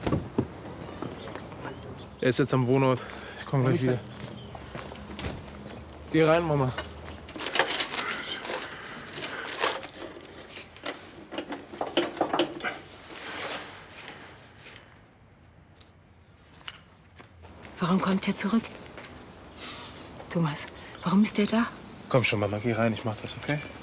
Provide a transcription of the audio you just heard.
Er ist jetzt am Wohnort. Ich komme gleich wieder. Geh rein, Mama. Warum kommt er zurück? Thomas, warum ist er da? Komm schon, Mama, geh rein, ich mach das, okay?